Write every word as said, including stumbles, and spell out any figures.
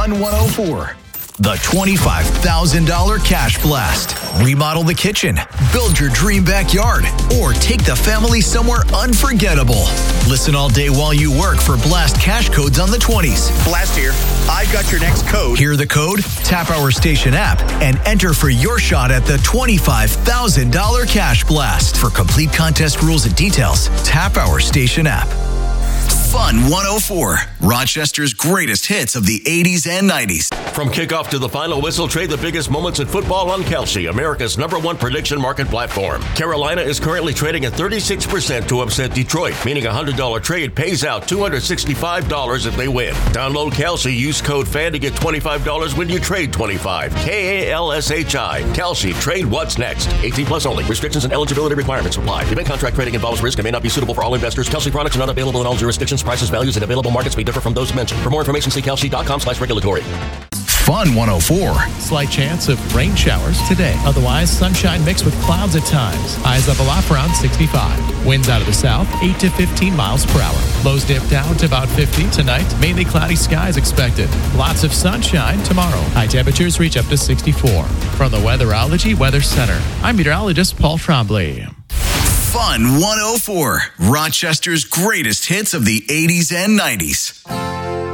Fun one oh four. The twenty-five thousand dollars Cash Blast. Remodel the kitchen, build your dream backyard, or take the family somewhere unforgettable. Listen all day while you work for Blast cash codes on the twenties. Blast here. I've got your next code. Hear the code? Tap our station app and enter for your shot at the twenty-five thousand dollars Cash Blast. For complete contest rules and details, tap our station app. Fun one oh four, Rochester's greatest hits of the eighties and nineties. From kickoff to the final whistle, trade the biggest moments in football on Kalshi, America's number one prediction market platform. Carolina is currently trading at thirty-six percent to upset Detroit, meaning a one hundred dollars trade pays out two hundred sixty-five dollars if they win. Download Kalshi, use code FAN to get twenty-five dollars when you trade twenty-five. K A L S H I. Kalshi, trade what's next. eighteen plus only. Restrictions and eligibility requirements apply. Event contract trading involves risk and may not be suitable for all investors. Kalshi products are not available in all jurisdictions. Prices, values, and available markets may differ from those mentioned. For more information, see kalshi.com slash regulatory. Fun one oh four. Slight chance of rain showers today. Otherwise, sunshine mixed with clouds at times. Highs up aloft around sixty-five. Winds out of the south, eight to fifteen miles per hour. Lows dip down to about fifty tonight. Mainly cloudy skies expected. Lots of sunshine tomorrow. High temperatures reach up to sixty-four. From the Weatherology Weather Center, I'm meteorologist Paul Trombley. Fun one oh four, Rochester's greatest hits of the eighties and nineties.